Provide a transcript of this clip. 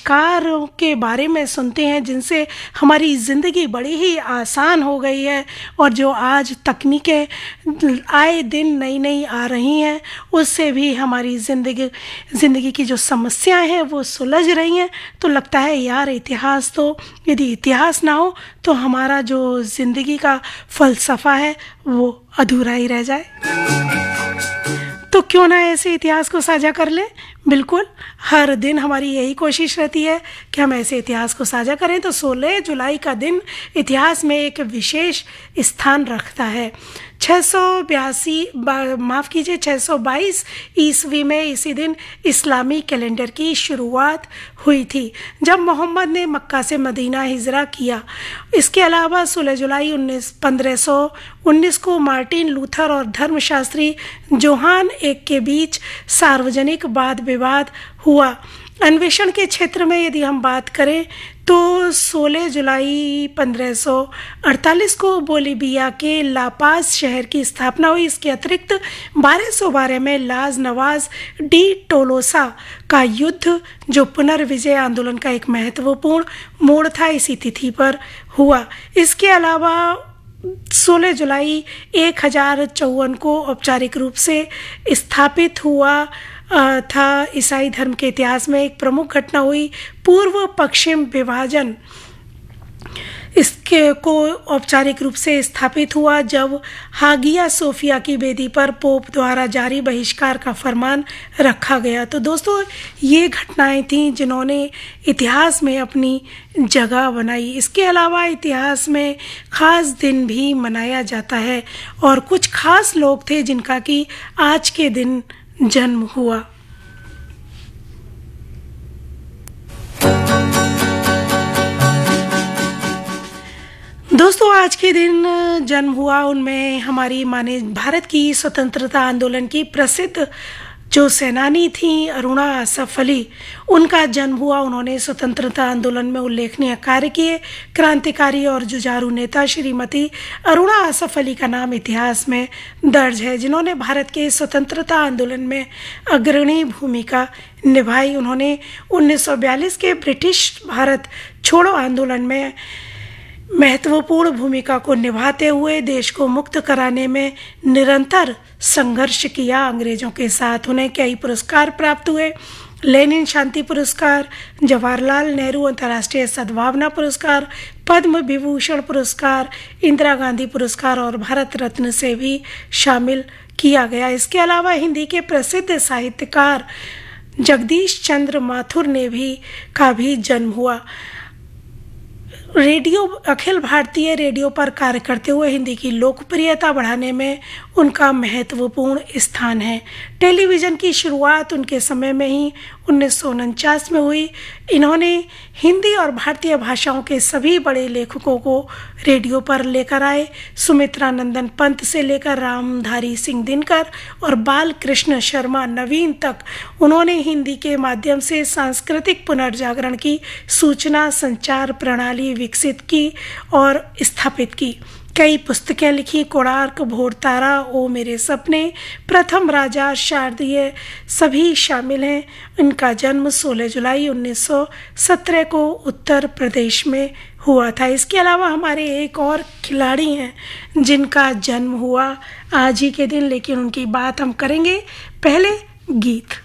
आविष्कारों के बारे में सुनते हैं जिनसे हमारी ज़िंदगी बड़ी ही आसान हो गई है, और जो आज तकनीकें आए दिन नई नई आ रही हैं उससे भी हमारी ज़िंदगी की जो समस्याएं हैं वो सुलझ रही हैं। तो लगता है यार इतिहास तो, यदि इतिहास ना हो तो हमारा जो ज़िंदगी का फ़लसफ़ा है वो अधूरा ही रह जाए। तो क्यों ना ऐसे इतिहास को साझा कर लें। बिल्कुल, हर दिन हमारी यही कोशिश रहती है कि हम ऐसे इतिहास को साझा करें। तो 16 जुलाई का दिन इतिहास में एक विशेष स्थान रखता है। 622 ईस्वी में इसी दिन इस्लामी कैलेंडर की शुरुआत हुई थी, जब मोहम्मद ने मक्का से मदीना हिजरा किया। इसके अलावा 16 जुलाई 1519 को मार्टिन लूथर और धर्मशास्त्री जोहान एक के बीच सार्वजनिक वाद विवाद हुआ। अन्वेषण के क्षेत्र में यदि हम बात करें तो 16 जुलाई 1548 को बोलिविया के लापाज शहर की स्थापना हुई। इसके अतिरिक्त 1212 में लाज नवाज डी टोलोसा का युद्ध, जो पुनर्विजय आंदोलन का एक महत्वपूर्ण मोड़ था, इसी तिथि पर हुआ। इसके अलावा 16 जुलाई 1054 को औपचारिक रूप से स्थापित हुआ था। ईसाई धर्म के इतिहास में एक प्रमुख घटना हुई, पूर्व पश्चिम विभाजन इसके को औपचारिक रूप से स्थापित हुआ जब हागिया सोफिया की वेदी पर पोप द्वारा जारी बहिष्कार का फरमान रखा गया। तो दोस्तों, ये घटनाएं थीं जिन्होंने इतिहास में अपनी जगह बनाई। इसके अलावा इतिहास में ख़ास दिन भी मनाया जाता है, और कुछ खास लोग थे जिनका कि आज के दिन जन्म हुआ। दोस्तों, आज के दिन जन्म हुआ उनमें हमारी माने भारत की स्वतंत्रता आंदोलन की प्रसिद्ध जो सेनानी थी अरुणा आसफ अली, उनका जन्म हुआ। उन्होंने स्वतंत्रता आंदोलन में उल्लेखनीय कार्य किए। क्रांतिकारी और जुझारू नेता श्रीमती अरुणा आसफ अली का नाम इतिहास में दर्ज है, जिन्होंने भारत के स्वतंत्रता आंदोलन में अग्रणी भूमिका निभाई। उन्होंने 1942 के ब्रिटिश भारत छोड़ो आंदोलन में महत्वपूर्ण भूमिका को निभाते हुए देश को मुक्त कराने में निरंतर संघर्ष किया अंग्रेजों के साथ। उन्हें कई पुरस्कार प्राप्त हुए, लेनिन शांति पुरस्कार, जवाहरलाल नेहरू अंतर्राष्ट्रीय सद्भावना पुरस्कार, पद्म विभूषण पुरस्कार, इंदिरा गांधी पुरस्कार और भारत रत्न से भी शामिल किया गया। इसके अलावा हिंदी के प्रसिद्ध साहित्यकार जगदीश चंद्र माथुर का भी जन्म हुआ। अखिल भारतीय रेडियो पर कार्य करते हुए हिंदी की लोकप्रियता बढ़ाने में उनका महत्वपूर्ण स्थान है। टेलीविज़न की शुरुआत उनके समय में ही 1949 में हुई। इन्होंने हिंदी और भारतीय भाषाओं के सभी बड़े लेखकों को रेडियो पर लेकर आए। सुमित्रा नंदन पंत से लेकर रामधारी सिंह दिनकर और बाल कृष्ण शर्मा नवीन तक उन्होंने हिंदी के माध्यम से सांस्कृतिक पुनर्जागरण की सूचना संचार प्रणाली विकसित की और स्थापित की। कई पुस्तकें लिखी, कोणार्क, भोरतारा, ओ मेरे सपने, प्रथम राजा, शारदीय सभी शामिल हैं। इनका जन्म 16 जुलाई 1917 को उत्तर प्रदेश में हुआ था। इसके अलावा हमारे एक और खिलाड़ी हैं जिनका जन्म हुआ आज ही के दिन, लेकिन उनकी बात हम करेंगे पहले गीत।